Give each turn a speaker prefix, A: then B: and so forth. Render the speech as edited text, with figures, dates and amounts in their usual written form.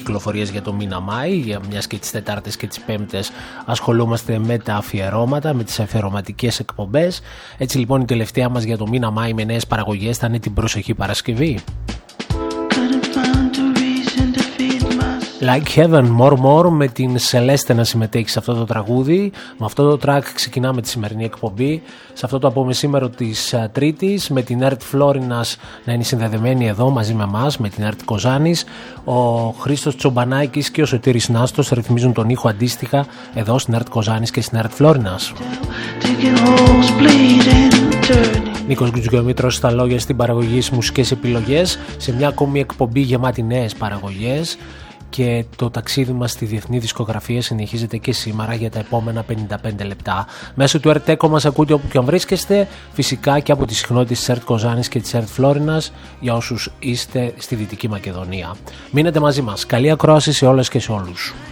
A: κυκλοφορίες για το μήνα Μάη, μιας και τις Τετάρτες και τις Πέμπτες ασχολούμαστε με τα αφιερώματα, με τις αφιερωματικές εκπομπές. Έτσι λοιπόν η τελευταία μας για το μήνα Μάη με νέες παραγωγές θα είναι την προσεχή Παρασκευή. Like Heaven, More More, με την Celeste να συμμετέχει σε αυτό το τραγούδι. Με αυτό το track ξεκινάμε τη σημερινή εκπομπή. Σε αυτό το απομεσήμερο της Τρίτης, με την Ερτ Φλόρινας να είναι συνδεδεμένη εδώ μαζί με εμάς, με την Ερτ Κοζάνης. Ο Χρήστος Τσομπανάκης και ο Σωτήρης Νάστος ρυθμίζουν τον ήχο αντίστοιχα εδώ στην Ερτ Κοζάνης και στην Ερτ Φλόρινας. Νίκος Γκουτζιομήτρος στα λόγια, στην παραγωγή, στις μουσικές επιλογές, σε μια ακόμη εκπομπή γεμάτη νέες παραγωγές. Και το ταξίδι μας στη διεθνή δισκογραφία συνεχίζεται και σήμερα για τα επόμενα 55 λεπτά. Μέσω του ΕΡΤ μας ακούτε όπου και αν βρίσκεστε, φυσικά και από τις συχνότητες της ΕΡΤ Κοζάνης και της ΕΡΤ Φλόρινας για όσους είστε στη Δυτική Μακεδονία. Μείνετε μαζί μας. Καλή ακρόαση σε όλες και σε όλους.